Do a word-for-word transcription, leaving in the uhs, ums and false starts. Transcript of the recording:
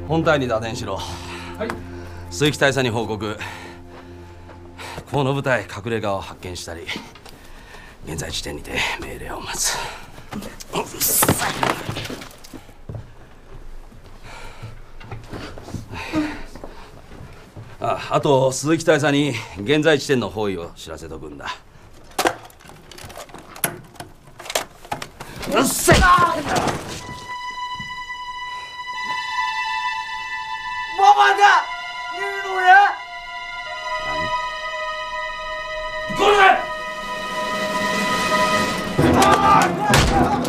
本隊に打電しろ。 はい。 鈴木大佐に報告。この部隊隠れ家を発見したり、現在地点にて命令を待つ。あ, あと鈴木大佐に現在地点の方位を知らせとくんだ。うっせえ。 ママだ。いるのや。 これ。